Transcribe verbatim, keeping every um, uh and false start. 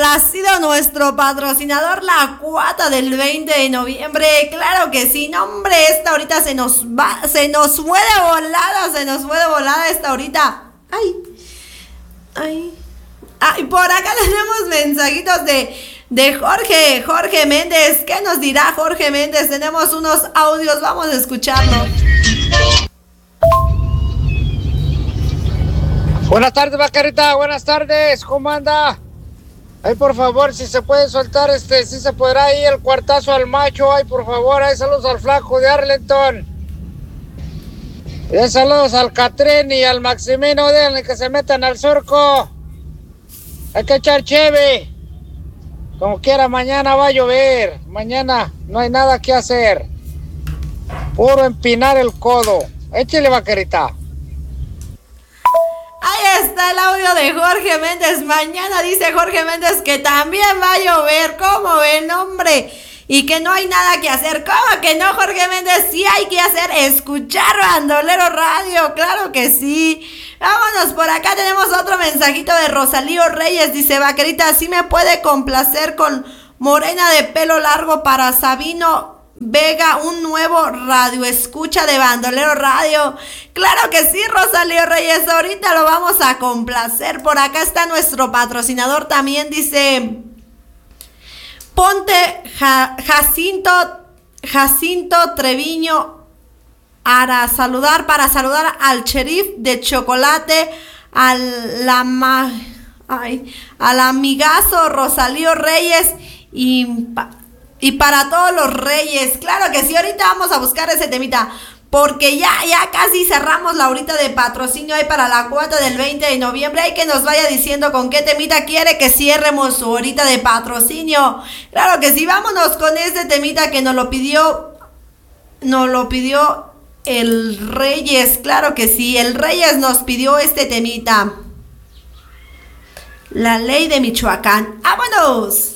complacido nuestro patrocinador, la cuata del veinte de noviembre. Claro que sí, no hombre, esta ahorita se nos va, se nos fue de volada, se nos fue de volada esta ahorita. Ay, ay. Ah, y por acá tenemos mensajitos de, de Jorge, Jorge Méndez. ¿Qué nos dirá Jorge Méndez? Tenemos unos audios, vamos a escucharlos. Buenas tardes, Vaquerita, buenas tardes, ¿cómo anda? Ay, por favor, si se puede soltar, este, si se podrá ir el cuartazo al macho, ay, por favor, ay, saludos al flaco de Arlington. Y saludos al Catrín y al Maximino, déjenle que se metan al surco. Hay que echar cheve. Como quiera, mañana va a llover. Mañana no hay nada que hacer. Puro empinar el codo. Échale, Vaquerita. Ahí está el audio de Jorge Méndez. Mañana dice Jorge Méndez que también va a llover. ¿Cómo ven, hombre? Y que no hay nada que hacer. ¿Cómo que no, Jorge Méndez? Sí hay que hacer, escuchar Bandolero Radio. Claro que sí. Vámonos, por acá tenemos otro mensajito de Rosalío Reyes. Dice, Vaquerita, ¿sí me puede complacer con Morena de pelo largo para Sabino Vega, un nuevo radio escucha de Bandolero Radio? Claro que sí, Rosalío Reyes, ahorita lo vamos a complacer. Por acá está nuestro patrocinador también, dice, ponte ja, Jacinto, Jacinto Treviño para saludar, para saludar al sheriff de chocolate, al, la, ay, al amigazo Rosalío Reyes y... Y para todos los reyes, claro que sí, ahorita vamos a buscar ese temita, porque ya, ya casi cerramos la horita de patrocinio ahí para la cuota del veinte de noviembre. Hay que nos vaya diciendo con qué temita quiere que cierremos su horita de patrocinio. Claro que sí, vámonos con este temita que nos lo pidió, nos lo pidió el Reyes, claro que sí, el Reyes nos pidió este temita. La ley de Michoacán. ¡Vámonos!